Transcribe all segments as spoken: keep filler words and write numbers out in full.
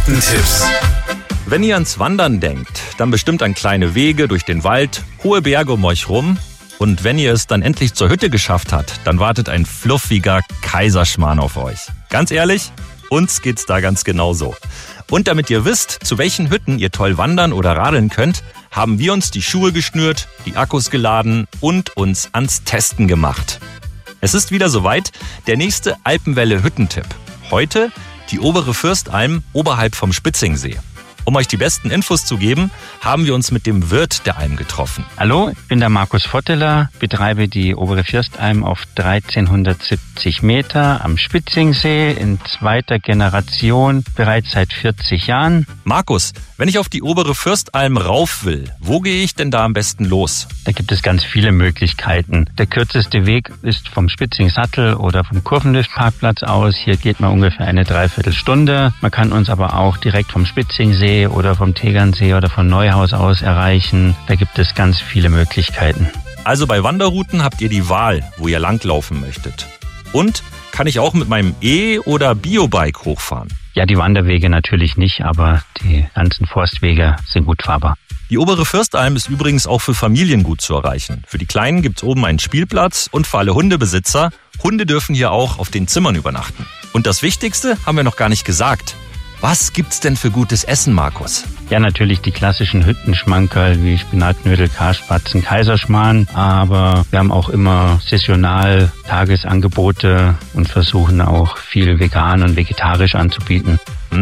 Hüttentipps. Wenn ihr ans Wandern denkt, dann bestimmt an kleine Wege durch den Wald, hohe Berge um euch rum. Und wenn ihr es dann endlich zur Hütte geschafft habt, dann wartet ein fluffiger Kaiserschmarrn auf euch. Ganz ehrlich, uns geht's da ganz genauso. Und damit ihr wisst, zu welchen Hütten ihr toll wandern oder radeln könnt, haben wir uns die Schuhe geschnürt, die Akkus geladen und uns ans Testen gemacht. Es ist wieder soweit, der nächste Alpenwelle-Hüttentipp. Heute die obere Fürstalm oberhalb vom Spitzingsee. Um euch die besten Infos zu geben, haben wir uns mit dem Wirt der Alm getroffen. Hallo, ich bin der Markus Votteler, betreibe die obere Fürstalm auf dreizehnhundertsiebzig Meter am Spitzingsee in zweiter Generation, bereits seit vierzig Jahren. Markus, wenn ich auf die obere Fürstalm rauf will, wo gehe ich denn da am besten los? Da gibt es ganz viele Möglichkeiten. Der kürzeste Weg ist vom Spitzingsattel oder vom Kurvenliftparkplatz aus. Hier geht man ungefähr eine Dreiviertelstunde. Man kann uns aber auch direkt vom Spitzingsee oder vom Tegernsee oder von Neuhaus aus erreichen. Da gibt es ganz viele Möglichkeiten. Also bei Wanderrouten habt ihr die Wahl, wo ihr langlaufen möchtet. Und kann ich auch mit meinem E- oder Biobike hochfahren? Ja, die Wanderwege natürlich nicht, aber die ganzen Forstwege sind gut fahrbar. Die obere Fürstalm ist übrigens auch für Familien gut zu erreichen. Für die Kleinen gibt's oben einen Spielplatz und für alle Hundebesitzer. Hunde dürfen hier auch auf den Zimmern übernachten. Und das Wichtigste haben wir noch gar nicht gesagt. Was gibt's denn für gutes Essen, Markus? Ja, natürlich die klassischen Hüttenschmankerl wie Spinatknödel, Karspatzen, Kaiserschmarrn. Aber wir haben auch immer saisonal Tagesangebote und versuchen auch viel vegan und vegetarisch anzubieten.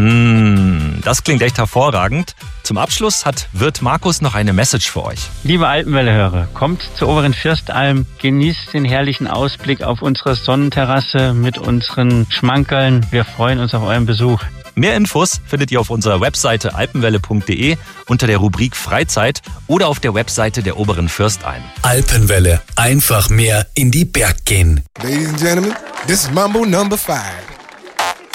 Mmh, das klingt echt hervorragend. Zum Abschluss hat Wirt Markus noch eine Message für euch. Liebe Alpenwelle-Hörer, kommt zur oberen Fürstalm, genießt den herrlichen Ausblick auf unsere Sonnenterrasse mit unseren Schmankerln. Wir freuen uns auf euren Besuch. Mehr Infos findet ihr auf unserer Webseite alpenwelle punkt de unter der Rubrik Freizeit oder auf der Webseite der oberen Fürstalm. Alpenwelle, einfach mehr in die Berg gehen. Ladies and gentlemen, this is Mambo number five.